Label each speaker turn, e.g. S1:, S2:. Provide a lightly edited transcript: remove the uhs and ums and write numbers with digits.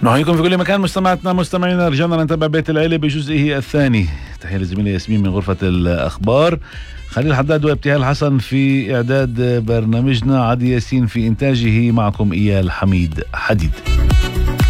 S1: نحييكم في كل مكان مستمعينا. رجعنا نتابع بيت العيلة بجزئه الثاني. تحية لزميلي ياسمين من غرفة الأخبار، خليل حداد وابتهال حسن في إعداد برنامجنا، عدي ياسين في إنتاجه، معكم إيال حميد حديد.